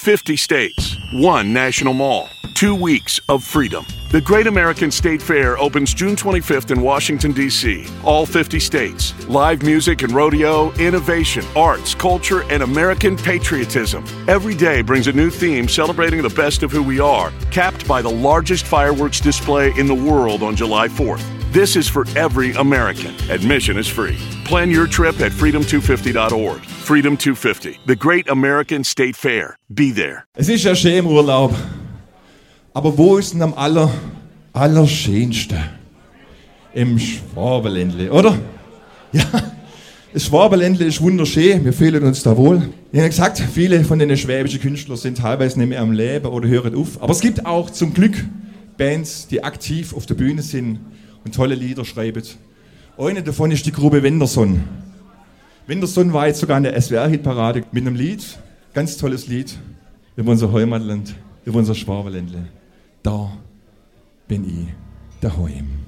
50 states, one national mall, 2 weeks of freedom. The Great American State Fair opens June 25th in Washington, D.C. All 50 states. Live music and rodeo, innovation, arts, culture, and American patriotism. Every day brings a new theme celebrating the best of who we are, capped by the largest fireworks display in the world on July 4th. This is for every American. Admission is free. Plan your trip at freedom250.org. Freedom 250, the Great American State Fair. Be there. Es ist ja schön im Urlaub. Aber wo ist denn am allerschönsten? Im Schwabenländle, oder? Ja, das Schwabenländle ist wunderschön, wir fühlen uns da wohl. Ich habe gesagt, viele von den schwäbischen Künstlern sind teilweise nicht mehr am Leben oder hören auf. Aber es gibt auch zum Glück Bands, die aktiv auf der Bühne sind und tolle Lieder schreiben. Eine davon ist die Gruppe Wenderson. Wenderson war jetzt sogar in der SWR-Hitparade mit einem Lied, ganz tolles Lied, über unser Heimatland, über unser Schwabenländle. Da bin ich daheim.